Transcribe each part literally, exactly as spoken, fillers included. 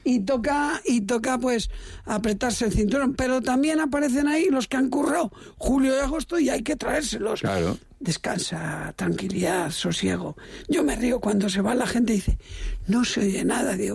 Y toca, y toca pues apretarse el cinturón. Pero también aparecen ahí los que han currado julio y agosto y hay que traérselos. Claro. Descansa, tranquilidad, sosiego. Yo me río cuando se va la gente y dice, no se oye nada. Digo,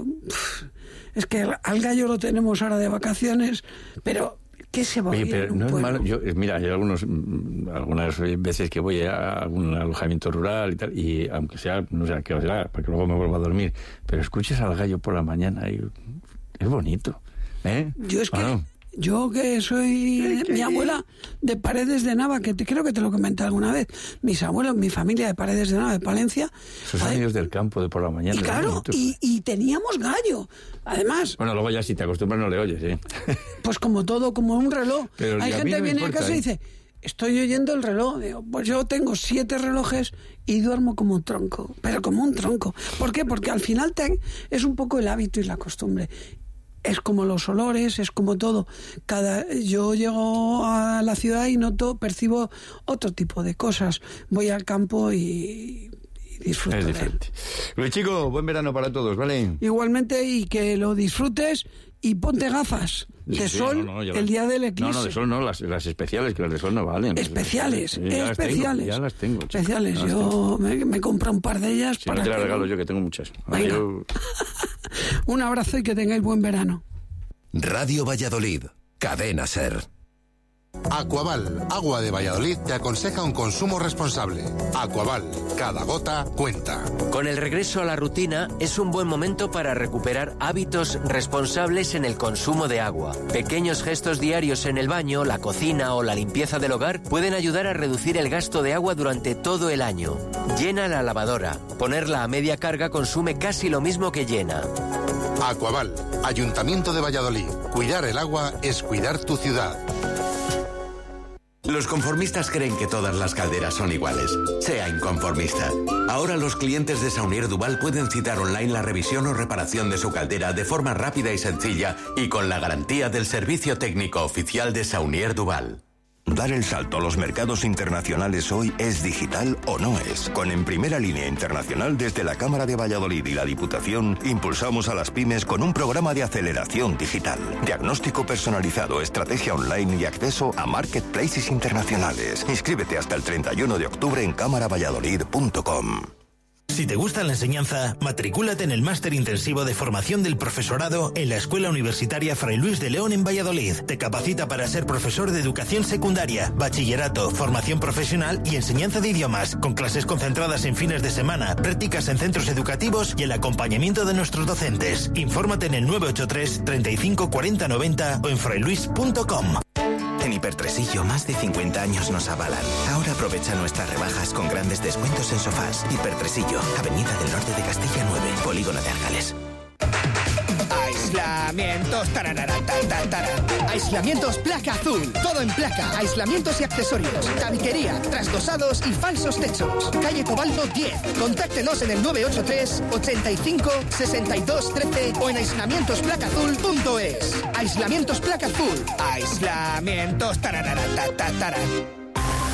es que al gallo lo tenemos ahora de vacaciones, pero ¿qué se va a oír? Oye, pero no es malo. Yo, mira, hay algunos, algunas veces que voy a algún alojamiento rural y tal, y aunque sea, no sé a qué hora será, para que luego me vuelva a dormir, pero escuches al gallo por la mañana y es bonito, ¿eh? Yo es que, bueno. yo que soy mi abuela de Paredes de Nava, que te, creo que te lo comenté alguna vez, mis abuelos, mi familia de Paredes de Nava, de Palencia. Esos años del campo de por la mañana. Y claro, y, y teníamos gallo, además. Bueno, luego ya si te acostumbras no le oyes, ¿eh? Pues como todo, como un reloj. Pero hay gente que no viene importa, a casa ¿eh? y dice, estoy oyendo el reloj. Digo, pues yo tengo siete relojes y duermo como un tronco, pero como un tronco. ¿Por qué? Porque al final te, es un poco el hábito y la costumbre. Es como los olores, es como todo. Cada, yo llego a la ciudad y noto, percibo otro tipo de cosas. Voy al campo y, y disfruto. Es diferente. Luis Chico, buen verano para todos, ¿vale? Igualmente, y que lo disfrutes y ponte gafas de sí, sol no, no, el las, día del eclipse. No, no, de sol no, las, las especiales, que las de sol no valen. Especiales, sí, ya especiales. Las tengo, ya las tengo. Especiales, ya las yo tengo. Me, me compro un par de ellas. Si para no te las que... regalo yo, que tengo muchas. Yo... Un abrazo y que tengáis buen verano. Radio Valladolid, Cadena SER. Aquaval, agua de Valladolid, te aconseja un consumo responsable. Aquaval, cada gota cuenta. Con el regreso a la rutina es un buen momento para recuperar hábitos responsables en el consumo de agua. Pequeños gestos diarios en el baño, la cocina o la limpieza del hogar pueden ayudar a reducir el gasto de agua durante todo el año. Llena la lavadora. Ponerla a media carga consume casi lo mismo que llena. Aquaval, Ayuntamiento de Valladolid. Cuidar el agua es cuidar tu ciudad. Los conformistas creen que todas las calderas son iguales. Sea inconformista. Ahora los clientes de Saunier Duval pueden citar online la revisión o reparación de su caldera de forma rápida y sencilla y con la garantía del servicio técnico oficial de Saunier Duval. Dar el salto a los mercados internacionales hoy es digital o no es. Con En Primera Línea Internacional desde la Cámara de Valladolid y la Diputación impulsamos a las pymes con un programa de aceleración digital. Diagnóstico personalizado, estrategia online y acceso a marketplaces internacionales. Inscríbete hasta el treinta y uno de octubre en cámara valladolid punto com. Si te gusta la enseñanza, matricúlate en el máster intensivo de formación del profesorado en la Escuela Universitaria Fray Luis de León en Valladolid. Te capacita para ser profesor de educación secundaria, bachillerato, formación profesional y enseñanza de idiomas, con clases concentradas en fines de semana, prácticas en centros educativos y el acompañamiento de nuestros docentes. Infórmate en el nueve ocho tres, treinta y cinco, cuarenta, noventa o en frailuis punto com. En Hipertresillo, más de cincuenta años nos avalan. Ahora aprovecha nuestras rebajas con grandes descuentos en sofás. Hipertresillo, Avenida del Norte de Castilla nueve, Polígono de Argales. Aislamientos, aislamientos placa azul, todo en placa, aislamientos y accesorios, tabiquería, trasdosados y falsos techos. Calle Cobalto diez, contáctenos en el nueve ocho tres, ochenta y cinco, sesenta y dos, trece o en aislamientos placa azul punto es. Aislamientos placa azul, aislamientos tararara.